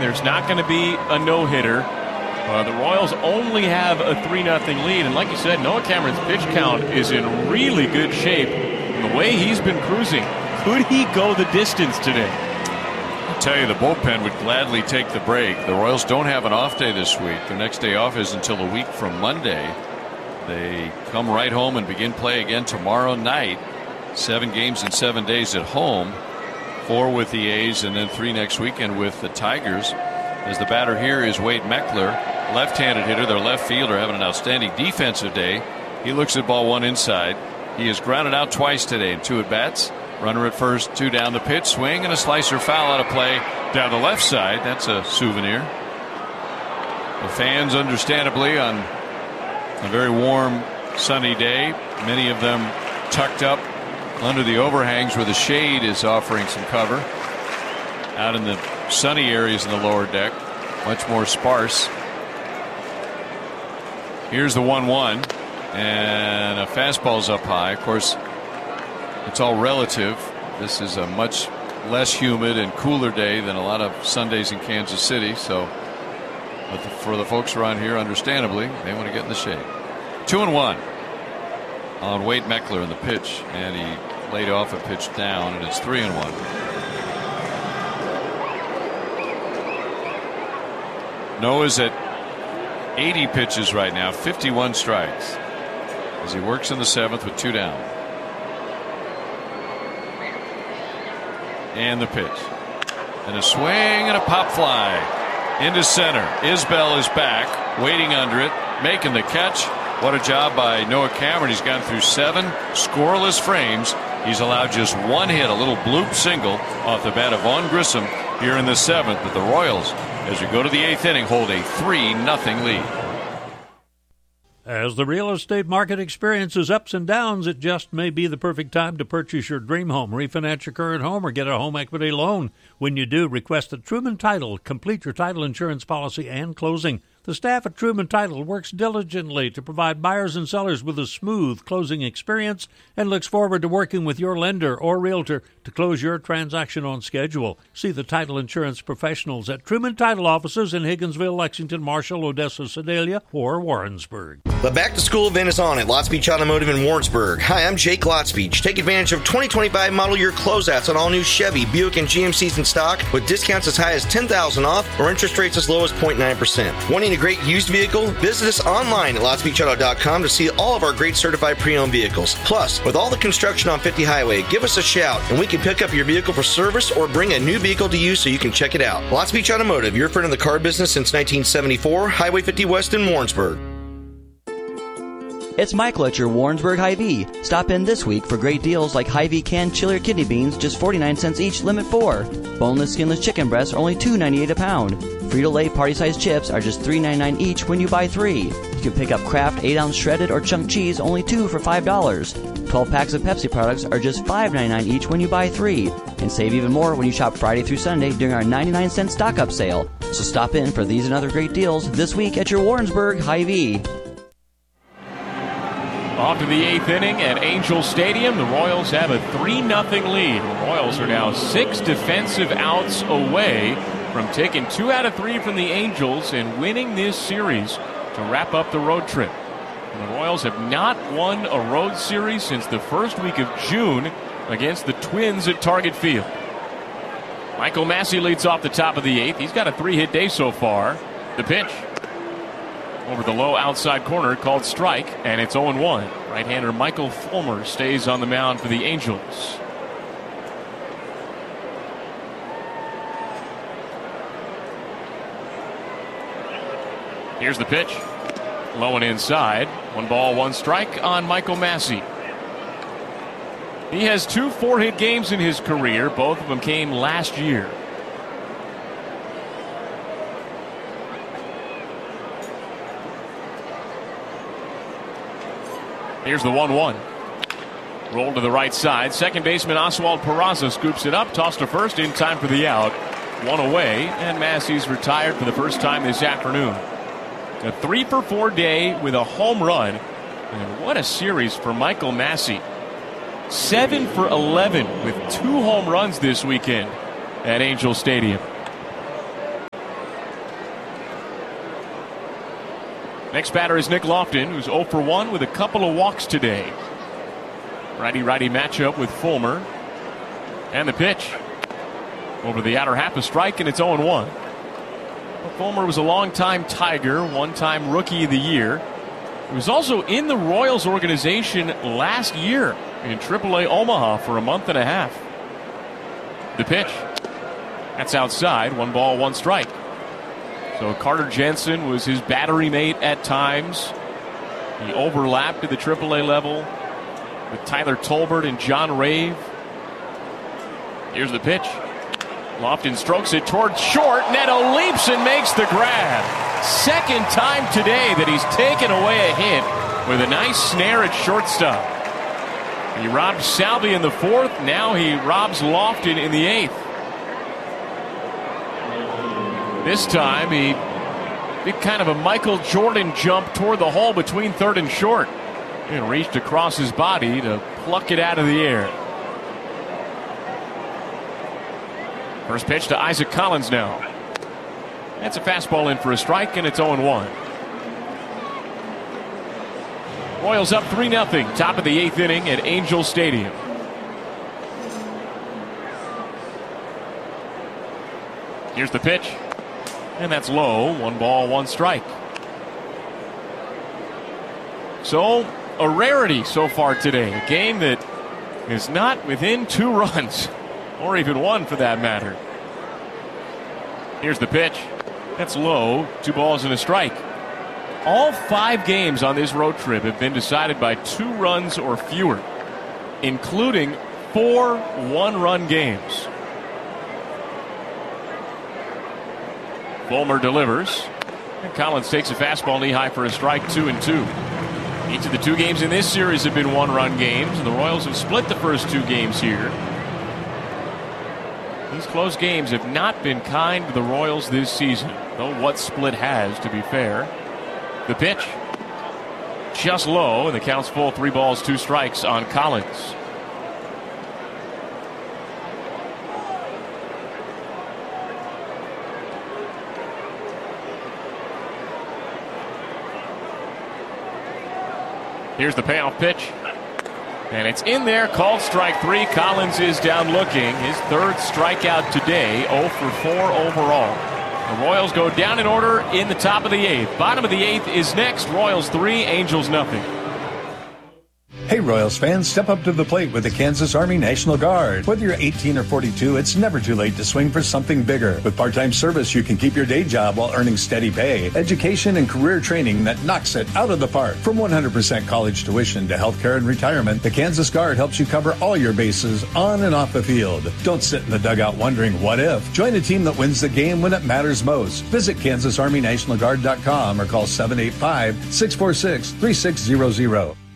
there's not going to be a no-hitter. The Royals only have a 3-0 lead. And like you said, Noah Cameron's pitch count is in really good shape. And the way he's been cruising, could he go the distance today? I'll tell you, the bullpen would gladly take the break. The Royals don't have an off day this week. The next day off is until a week from Monday. They come right home and begin play again tomorrow night. 7 games in 7 days at home. 4 with the A's and then 3 next weekend with the Tigers. As the batter here is Wade Meckler, left-handed hitter, their left fielder, having an outstanding defensive day. He looks at ball 1 inside. He has grounded out twice today in 2 at-bats. Runner at first, 2 down the pitch, swing and a slicer foul out of play down the left side. That's a souvenir. The fans, understandably, on a very warm, sunny day, many of them tucked up under the overhangs where the shade is offering some cover. Out in the sunny areas in the lower deck, much more sparse. Here's the 1-1, and a fastball's up high. Of course, it's all relative. This is a much less humid and cooler day than a lot of Sundays in Kansas City. So, but for the folks around here, understandably, they want to get in the shade. 2-1 on Wade Meckler in the pitch, and he laid off a pitch down, and it's 3-1. Noah's at 80 pitches right now, 51 strikes, as he works in the 7th with 2 down. And the pitch. And a swing and a pop fly into center. Isbell is back, waiting under it, making the catch. What a job by Noah Cameron. He's gone through 7 scoreless frames. He's allowed just 1 hit, a little bloop single off the bat of Vaughn Grissom here in the 7th. But the Royals, as we go to the 8th inning, hold a 3-0 lead. As the real estate market experiences ups and downs, it just may be the perfect time to purchase your dream home, refinance your current home, or get a home equity loan. When you do, request a Truman Title. Complete your title insurance policy and closing. The staff at Truman Title works diligently to provide buyers and sellers with a smooth closing experience and looks forward to working with your lender or realtor to close your transaction on schedule. See the title insurance professionals at Truman Title offices in Higginsville, Lexington, Marshall, Odessa, Sedalia, or Warrensburg. The back-to-school event is on at Lots Beach Automotive in Warrensburg. Hi, I'm Jake Lots Beach. Take advantage of 2025 model year closeouts on all new Chevy, Buick, and GMCs in stock with discounts as high as $10,000 off or interest rates as low as 0.9%. Wanting a great used vehicle? Visit us online at lotsbeachauto.com to see all of our great certified pre-owned vehicles. Plus, with all the construction on 50 Highway, give us a shout and we can pick up your vehicle for service or bring a new vehicle to you so you can check it out. Lots Beach Automotive, your friend in the car business since 1974, Highway 50 West in Warrensburg. It's Michael at your Warrensburg Hy-Vee. Stop in this week for great deals like Hy-Vee canned chili or kidney beans, just 49 cents each, limit 4. Boneless, skinless chicken breasts are only $2.98 a pound. Frito-Lay party-sized chips are just $3.99 each when you buy 3. You can pick up Kraft 8-ounce shredded or chunk cheese, only 2 for $5. 12 packs of Pepsi products are just $5.99 each when you buy 3. And save even more when you shop Friday through Sunday during our 99-cent stock-up sale. So stop in for these and other great deals this week at your Warrensburg Hy-Vee. Off to the 8th inning at Angel Stadium. The Royals have a 3-0 lead. The Royals are now 6 defensive outs away from taking 2 out of 3 from the Angels and winning this series to wrap up the road trip. And the Royals have not won a road series since the first week of June against the Twins at Target Field. Michael Massey leads off the top of the 8th. He's got a 3-hit day so far. The pitch over the low outside corner, called strike, and it's 0-1. Right-hander Michael Fulmer stays on the mound for the Angels. Here's the pitch. Low and inside. 1 ball, 1 strike on Michael Massey. He has 2 4-hit games in his career. Both of them came last year. Here's the 1-1. Rolled to the right side. Second baseman Oswald Peraza scoops it up. Tossed to first in time for the out. 1 away, and Massey's retired for the first time this afternoon. A 3-for-4 day with a home run. And what a series for Michael Massey. 7 for 11 with 2 home runs this weekend at Angel Stadium. Next batter is Nick Lofton, who's 0 for 1 with a couple of walks today. Righty-righty matchup with Fulmer. And the pitch. Over the outer half, a strike, and it's 0-1. Well, Fulmer was a long-time Tiger, one-time Rookie of the Year. He was also in the Royals organization last year in AAA Omaha for a month and a half. The pitch. That's outside. 1 ball, 1 strike. So Carter Jensen was his battery mate at times. He overlapped at the AAA level with Tyler Tolbert and John Rave. Here's the pitch. Lofton strokes it toward short. Neto leaps and makes the grab. Second time today that he's taken away a hit with a nice snare at shortstop. He robbed Salvi in the 4th. Now he robs Lofton in the 8th. This time he did kind of a Michael Jordan jump toward the hole between 3rd and short. And reached across his body to pluck it out of the air. First pitch to Isaac Collins now. That's a fastball in for a strike, and it's 0-1. Royals up 3-0, top of the 8th inning at Angel Stadium. Here's the pitch, and that's low. 1 ball, 1 strike. So, a rarity so far today. A game that is not within 2 runs. Or even 1 for that matter. Here's the pitch. That's low. 2 balls and a strike. All 5 games on this road trip have been decided by 2 runs or fewer, including 4 one-run games. Fulmer delivers. And Collins takes a fastball knee high for a strike, 2-2. Each of the 2 games in this series have been one-run games. The Royals have split the first 2 games here. These close games have not been kind to the Royals this season, though what split has, to be fair. The pitch. Just low, and the count's full. 3 balls, 2 strikes on Collins. Here's the payoff pitch. And it's in there, called strike 3. Collins is down looking. His 3rd strikeout today, 0 for 4 overall. The Royals go down in order in the top of the 8th. Bottom of the 8th is next. Royals 3, Angels nothing. Hey Royals fans, step up to the plate with the Kansas Army National Guard. Whether you're 18 or 42, it's never too late to swing for something bigger. With part-time service, you can keep your day job while earning steady pay, education, and career training that knocks it out of the park. From 100% college tuition to healthcare and retirement, the Kansas Guard helps you cover all your bases on and off the field. Don't sit in the dugout wondering what if. Join a team that wins the game when it matters most. Visit KansasArmyNationalGuard.com or call 785-646-3600.